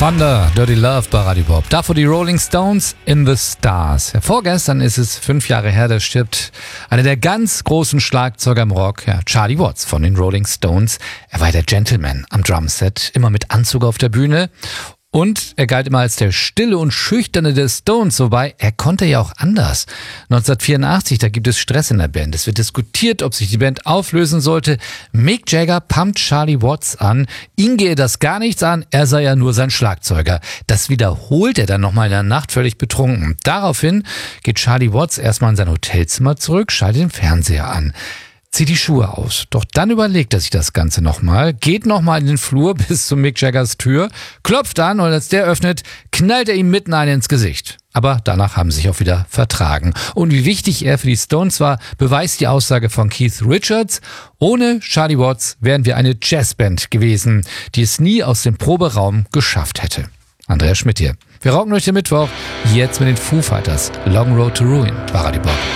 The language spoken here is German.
Thunder, Dirty Love bei Radio Bob. Davor die Rolling Stones, In the Stars. Ja, vorgestern ist es 5 Jahre her, da stirbt einer der ganz großen Schlagzeuger im Rock, Charlie Watts von den Rolling Stones. Er war der Gentleman am Drumset, immer mit Anzug auf der Bühne. Und er galt immer als der Stille und Schüchterne der Stones, wobei er konnte ja auch anders. 1984, da gibt es Stress in der Band. Es wird diskutiert, ob sich die Band auflösen sollte. Mick Jagger pumpt Charlie Watts an. Ihn gehe das gar nichts an, er sei ja nur sein Schlagzeuger. Das wiederholt er dann nochmal in der Nacht völlig betrunken. Daraufhin geht Charlie Watts erstmal in sein Hotelzimmer zurück, schaltet den Fernseher an. Zieht die Schuhe aus. Doch dann überlegt er sich das Ganze nochmal, geht nochmal in den Flur bis zu Mick Jaggers Tür, klopft an und als der öffnet, knallt er ihm mitten einen ins Gesicht. Aber danach haben sie sich auch wieder vertragen. Und wie wichtig er für die Stones war, beweist die Aussage von Keith Richards. Ohne Charlie Watts wären wir eine Jazzband gewesen, die es nie aus dem Proberaum geschafft hätte. Andreas Schmidt hier. Wir rocken euch den Mittwoch, jetzt mit den Foo Fighters. Long Road to Ruin bei Radio Bob.